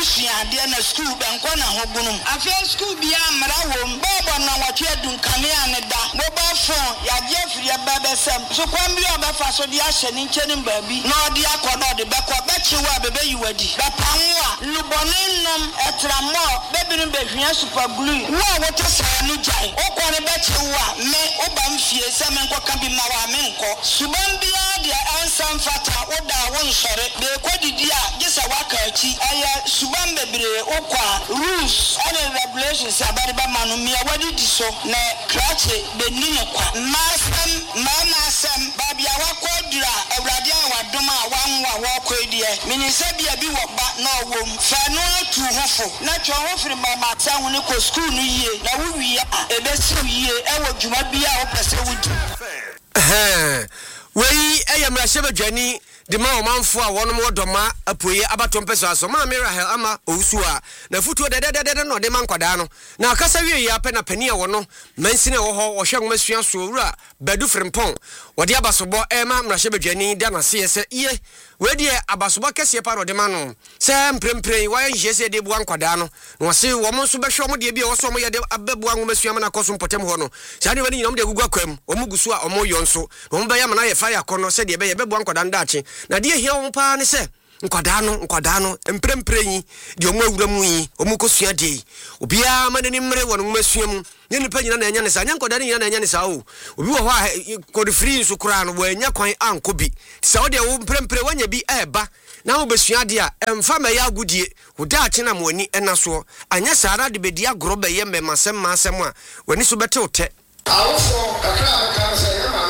busua de na school benko na hobunum afia school bia mra wom baba na watwe dunkane aneda mobile phone ya je afiri babesem so kwambi obafa so de ahye ni nkyeni baabi na odi akodo de beko bechiwa bebe yiwadi bapanwa luboninnom etramo bebinu behwia super glue wo wote sa no jai okore bechiwa me obamfie se menko ka bi ma wa menko subambia de ansam fata oda won sore be kodidi a gisa wakachi aya subam bebre okwa rules and regulations abari ba manu me wadi di so na krache be nini kwa masam babia wakodura awrade awadoma wanwa wakodie minise bia bi wo ba na wom fa no atu hofo na twa hofiri mama ta hone ko school no yie na wo wiya ebesi yie ewo dwuma bia wo pese wudi wei eyamrahye badwani de ma omanfo a wonom wodoma apoye abatompeso aso ma Mirahel ama owusua na futuo dededede no de mankwada no na akasa wie ya pe na pani a wono mansine wo ho wo hwe ngomasua so wura badu frimpon wode abasobo ema mrahye badwani da na se se ye wedi abasobo kese pa no de ma no se mprempren wa nhye se de bu ankwada no no se wo mo so behwe mo de bia wo so mo ye de ababu ngomasua na koso mpotem ho no se ade wani nyom de gugu akwam o mu gusu a o mo yonso no be ya mana ye fa ya kono se de be ye bebu ankwada ndache na de hia wo pa ne se nkwada no emprempren de o mu awura mu yi o mu kosua de obia manani mre wo no masua mu ne nipa nyina na enya ne sa nya nkwada nyina na enya ne sa o obi wo ho a kodi free nso kura no wo enya kwan ankobi sa wo de wo mprempre wanya bi eba na wo besua de a emfa ma ya agudie wo da ache na moani ena so anya sara de bedi agoro be ye mmasem masem a wani so bete wote awofo kakra aka say